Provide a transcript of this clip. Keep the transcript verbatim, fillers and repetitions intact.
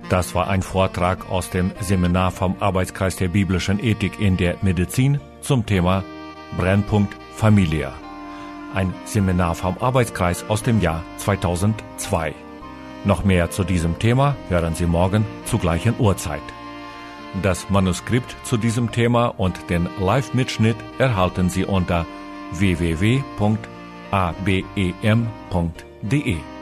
Das war ein Vortrag aus dem Seminar vom Arbeitskreis der biblischen Ethik in der Medizin zum Thema Brennpunkt Familie. Ein Seminar vom Arbeitskreis aus dem Jahr zweitausendzwei. Noch mehr zu diesem Thema hören Sie morgen zur gleichen Uhrzeit. Das Manuskript zu diesem Thema und den Live-Mitschnitt erhalten Sie unter w w w punkt a b e m punkt d e.